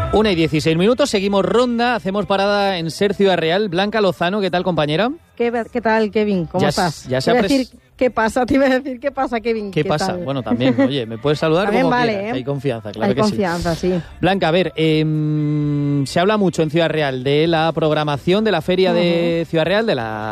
1:16, seguimos ronda, hacemos parada en Ser Ciudad Real. Blanca Lozano, ¿qué tal, compañera? ¿Qué tal, Kevin? ¿Cómo estás? Ya se ¿Qué pasa? Te iba a decir, ¿qué pasa, Kevin? ¿Qué pasa? Tal? Bueno, también, oye, me puedes saludar también como vale, quieras, ¿eh? Hay confianza, claro que sí. Hay confianza, sí. Blanca, a ver, se habla mucho en Ciudad Real de la programación de la feria de Ciudad Real,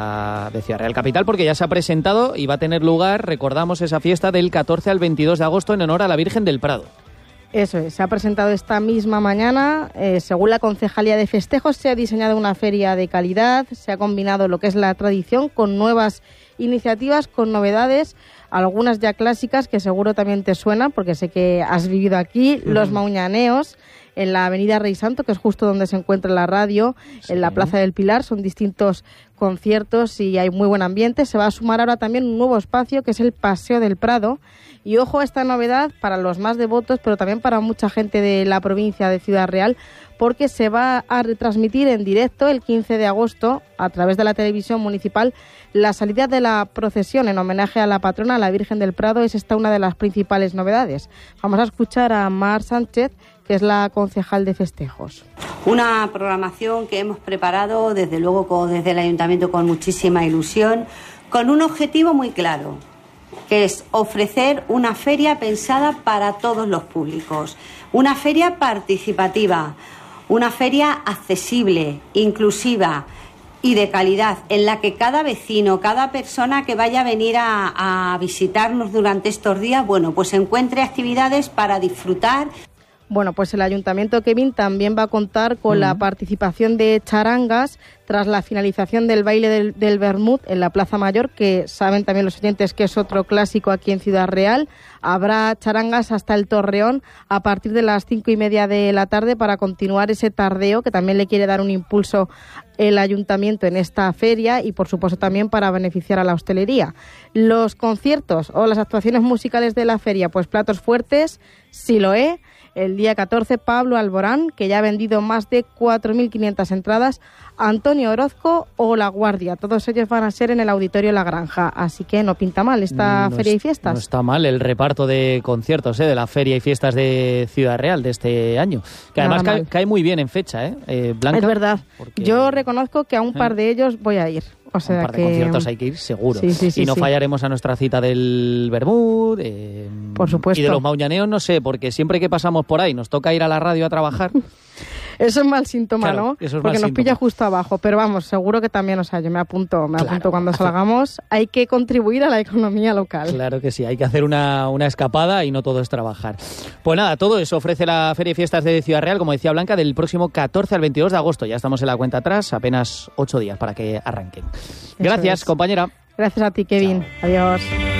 de Ciudad Real Capital, porque ya se ha presentado y va a tener lugar, recordamos, esa fiesta del 14 al 22 de agosto en honor a la Virgen del Prado. Eso es, se ha presentado esta misma mañana. Según la Concejalía de Festejos, se ha diseñado una feria de calidad, se ha combinado lo que es la tradición con nuevas iniciativas, con novedades, algunas ya clásicas que seguro también te suenan, porque sé que has vivido aquí, los Mauñaneos, en la avenida Rey Santo, que es justo donde se encuentra la radio, en la Plaza del Pilar. Son distintos conciertos y hay muy buen ambiente. Se va a sumar ahora también un nuevo espacio, que es el Paseo del Prado. Y ojo a esta novedad para los más devotos, pero también para mucha gente de la provincia de Ciudad Real, porque se va a retransmitir en directo el 15 de agosto a través de la televisión municipal la salida de la procesión en homenaje a la patrona, la Virgen del Prado. Es esta una de las principales novedades. Vamos a escuchar a Mar Sánchez, que es la concejal de festejos. Una programación que hemos preparado desde luego desde el Ayuntamiento con muchísima ilusión, con un objetivo muy claro, que es ofrecer una feria pensada para todos los públicos, una feria participativa, una feria accesible, inclusiva y de calidad, en la que cada vecino, cada persona que vaya a venir a visitarnos durante estos días, bueno, pues encuentre actividades para disfrutar. Bueno, pues el Ayuntamiento, Kevin, también va a contar con la participación de charangas tras la finalización del baile del Bermud en la Plaza Mayor, que saben también los oyentes que es otro clásico aquí en Ciudad Real. Habrá charangas hasta el Torreón a partir de las 5:30 de la tarde para continuar ese tardeo, que también le quiere dar un impulso el Ayuntamiento en esta feria y, por supuesto, también para beneficiar a la hostelería. Los conciertos o las actuaciones musicales de la feria, pues platos fuertes, Siloé. El día 14, Pablo Alborán, que ya ha vendido más de 4.500 entradas, Antonio Orozco o La Guardia. Todos ellos van a ser en el Auditorio La Granja, así que no pinta mal esta feria y fiestas. No está mal el reparto de conciertos de la feria y fiestas de Ciudad Real de este año, que además cae muy bien en fecha, Blanca. Es verdad, porque yo reconozco que a un par de ellos voy a ir. O sea, un par de conciertos hay que ir seguro. Sí, y no fallaremos a nuestra cita del Bermud, por supuesto. Y de los Mauñaneos no sé, porque siempre que pasamos por ahí nos toca ir a la radio a trabajar. Eso es mal síntoma, claro, ¿no? Porque nos pilla justo abajo. Pero vamos, seguro que también, yo me apunto cuando salgamos. Hay que contribuir a la economía local. Claro que sí, hay que hacer una escapada y no todo es trabajar. Pues nada, todo eso ofrece la Feria y Fiestas de Ciudad Real, como decía Blanca, del próximo 14 al 22 de agosto. Ya estamos en la cuenta atrás, apenas 8 días para que arranquen. Gracias, compañera. Gracias a ti, Kevin. Chao. Adiós.